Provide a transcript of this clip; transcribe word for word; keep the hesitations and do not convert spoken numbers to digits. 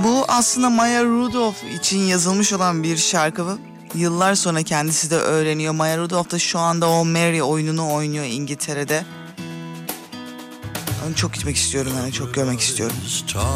Bu aslında Maya Rudolph için yazılmış olan bir şarkı. Yıllar sonra kendisi de öğreniyor. Maya Rudolph da şu anda o Mary oyununu oynuyor İngiltere'de. Onu çok gitmek istiyorum, yani çok görmek istiyorum.